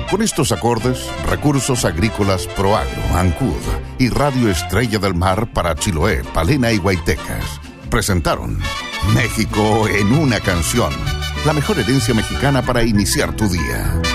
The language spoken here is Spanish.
Con estos acordes, Recursos Agrícolas Proagro, Ancud y Radio Estrella del Mar para Chiloé, Palena y Guaitecas presentaron México en una canción, la mejor herencia mexicana para iniciar tu día.